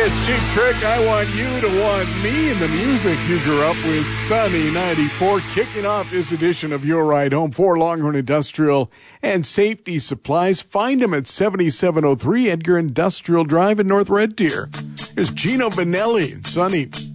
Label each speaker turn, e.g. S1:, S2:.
S1: It's Cheap Trick. I want you to want me and the music you grew up with. Sunny 94 kicking off this edition of Your Ride Home for Longhorn Industrial and Safety Supplies. Find them at 7703 Edgar Industrial Drive in North Red Deer. There's Gino Vanelli. Sunny,